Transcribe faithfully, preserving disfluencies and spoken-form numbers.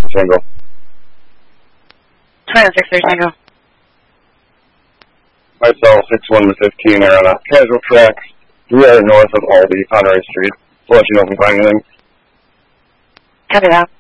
Tango. Twin six three Tango. Myself, six one to fifteen are on a casual tracks, three hours north of Aldi, Conroy Street. We'll let you know if we find anything. Copy that.